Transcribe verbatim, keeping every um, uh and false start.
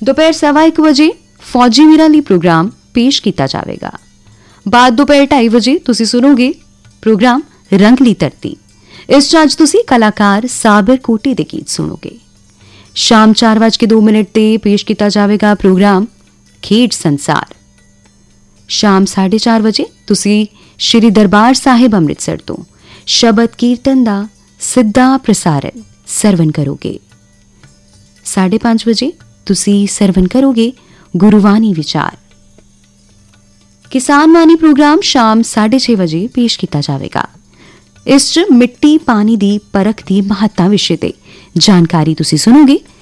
ਦੁਪਹਿਰ ਸਵਾ ਇੱਕ ਵਜੇ ਫੌਜੀ ਵੀਰਾਂ ਲਈ ਪ੍ਰੋਗਰਾਮ ਪੇਸ਼ ਕੀਤਾ ਜਾਵੇਗਾ। ਬਾਅਦ ਦੁਪਹਿਰ ਢਾਈ ਵਜੇ ਤੁਸੀਂ ਸੁਣੋਗੇ ਪ੍ਰੋਗਰਾਮ ਰੰਗਲੀ ਧਰਤੀ। ਇਸ 'ਚ ਅੱਜ ਤੁਸੀਂ ਕਲਾਕਾਰ ਸਾਬਰ ਕੋਟੀ ਦੇ ਗੀਤ ਸੁਣੋਗੇ। ਸ਼ਾਮ ਚਾਰ ਵਜ ਕੇ ਦੋ ਮਿੰਟ ਤੇ ਪੇਸ਼ ਕੀਤਾ ਜਾਵੇਗਾ ਪ੍ਰੋਗਰਾਮ ਖੇਡ ਸੰਸਾਰ। ਸ਼ਾਮ ਸਾਢੇ ਚਾਰ ਵਜੇ ਤੁਸੀਂ ਸ਼੍ਰੀ ਦਰਬਾਰ ਸਾਹਿਬ ਅੰਮ੍ਰਿਤਸਰ ਤੋਂ ਸ਼ਬਦ ਕੀਰਤਨ ਦਾ ਸਿੱਧਾ ਪ੍ਰਸਾਰਣ ਸਰਵਣ ਕਰੋਗੇ। ਸਾਢੇ ਪੰਜ ਵਜੇ ਤੁਸੀਂ ਸਰਵਣ ਕਰੋਗੇ ਗੁਰਬਾਣੀ ਵਿਚਾਰ। ਕਿਸਾਨ ਵਾਣੀ ਪ੍ਰੋਗਰਾਮ ਸ਼ਾਮ ਸਾਢੇ ਛੇ ਵਜੇ ਪੇਸ਼ ਕੀਤਾ ਜਾਵੇਗਾ। ਇਸ 'ਚ ਮਿੱਟੀ ਪਾਣੀ ਦੀ ਪਰਖ ਦੀ ਮਹੱਤਤਾ ਵਿਸ਼ੇ ਤੇ ਜਾਣਕਾਰੀ ਤੁਸੀਂ ਸੁਣੋਗੇ।